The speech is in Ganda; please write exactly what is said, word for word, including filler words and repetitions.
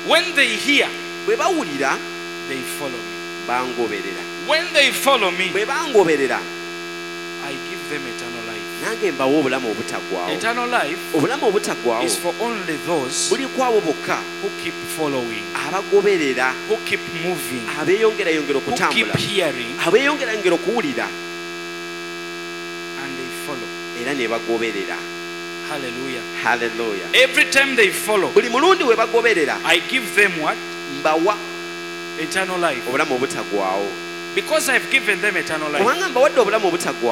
When they hear, bwe bawulira they follow me. bangoberera. When they follow me, Bwe bangoberera I give them eternal life. nange mbawa obulamu obutaggwaawo. Eternal life Obulamu obutaggwaawo is for only those buli kwabo bokka who keep following, abagoberera, who keep moving, abeeyongerayongera who keep okutambula, hearing, abeeyongerayongera okuwulira and they follow. era ne bagoberera. Hallelujah. Haleluya. Every time they follow, Buli mulundi we bagoberera I give them what? mbawa Eternal life. obulamu obutaggwaawo. Because I've given them eternal life. Kubanga mbawadde obulamu obutaggwaawo.